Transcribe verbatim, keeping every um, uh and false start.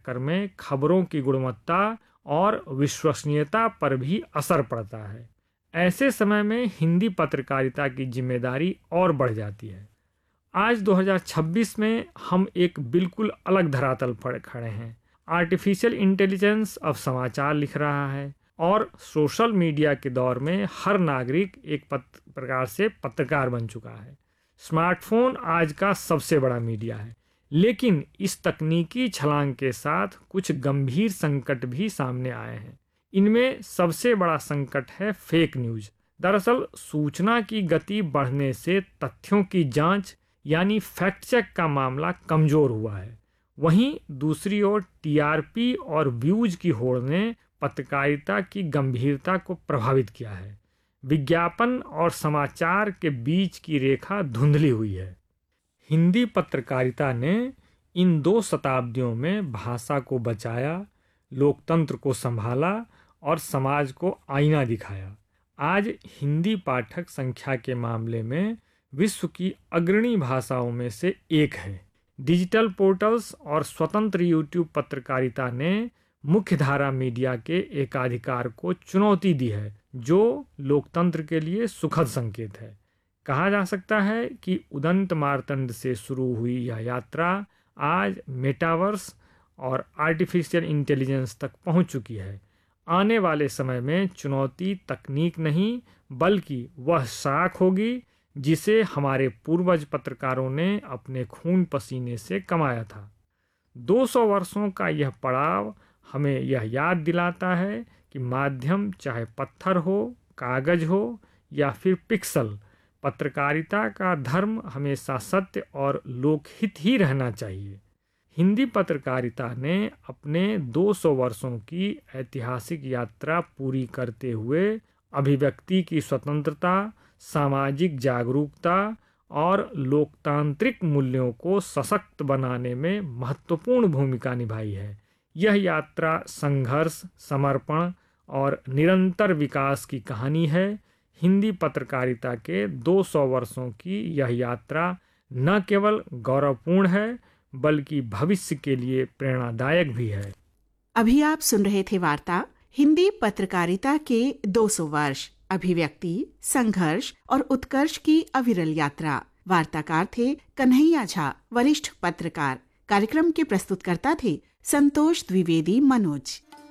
चक्कर में खबरों की गुणवत्ता और विश्वसनीयता पर भी असर पड़ता है। ऐसे समय में हिंदी पत्रकारिता की जिम्मेदारी और बढ़ जाती है। आज दो हज़ार छब्बीस में हम एक बिल्कुल अलग धरातल पर खड़े हैं। आर्टिफिशियल इंटेलिजेंस अब समाचार लिख रहा है और सोशल मीडिया के दौर में हर नागरिक एक प्रकार से पत्रकार बन चुका है। स्मार्टफोन आज का सबसे बड़ा मीडिया है, लेकिन इस तकनीकी छलांग के साथ कुछ गंभीर संकट भी सामने आए हैं। इनमें सबसे बड़ा संकट है फेक न्यूज़। दरअसल सूचना की गति बढ़ने से तथ्यों की जांच यानी फैक्ट चेक का मामला कमजोर हुआ है। वहीं दूसरी ओर टीआरपी और व्यूज की होड़ ने पत्रकारिता की गंभीरता को प्रभावित किया है। विज्ञापन और समाचार के बीच की रेखा धुंधली हुई है। हिंदी पत्रकारिता ने इन दो शताब्दियों में भाषा को बचाया, लोकतंत्र को संभाला और समाज को आईना दिखाया। आज हिंदी पाठक संख्या के मामले में विश्व की अग्रणी भाषाओं में से एक है। डिजिटल पोर्टल्स और स्वतंत्र यूट्यूब पत्रकारिता ने मुख्यधारा मीडिया के एकाधिकार को चुनौती दी है, जो लोकतंत्र के लिए सुखद संकेत है। कहा जा सकता है कि उदंत मार्तंड से शुरू हुई यह यात्रा आज मेटावर्स और आर्टिफिशियल इंटेलिजेंस तक पहुंच चुकी है। आने वाले समय में चुनौती तकनीक नहीं बल्कि वह साख होगी जिसे हमारे पूर्वज पत्रकारों ने अपने खून पसीने से कमाया था। दो सौ वर्षों का यह पड़ाव हमें यह याद दिलाता है कि माध्यम चाहे पत्थर हो, कागज हो या फिर पिक्सल, पत्रकारिता का धर्म हमेशा सत्य और लोकहित ही रहना चाहिए। हिंदी पत्रकारिता ने अपने दो सौ वर्षों की ऐतिहासिक यात्रा पूरी करते हुए अभिव्यक्ति की स्वतंत्रता, सामाजिक जागरूकता और लोकतांत्रिक मूल्यों को सशक्त बनाने में महत्वपूर्ण भूमिका निभाई है। यह यात्रा संघर्ष, समर्पण और निरंतर विकास की कहानी है। हिंदी पत्रकारिता के दो सौ वर्षों की यह यात्रा न केवल गौरवपूर्ण है बल्कि भविष्य के लिए प्रेरणादायक भी है। अभी आप सुन रहे थे वार्ता हिंदी पत्रकारिता के दो सौ वर्ष, अभिव्यक्ति, संघर्ष और उत्कर्ष की अविरल यात्रा। वार्ताकार थे कन्हैया झा, वरिष्ठ पत्रकार। कार्यक्रम के प्रस्तुतकर्ता थे संतोष द्विवेदी, मनोज।